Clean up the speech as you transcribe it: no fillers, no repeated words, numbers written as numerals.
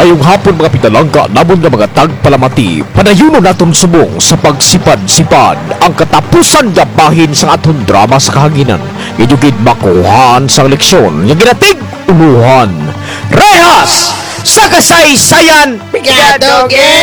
Mayong hapon mga pinalangga namon nga mga tagpalamati. Padayon naton subong sa pagsipad-sipad ang katapusan nga bahin sa aton drama sa kahanginan. Idugid makuhaan sa leksyon nga ginatig uluhan. Rehas sa kasaysayan. Pikadoge!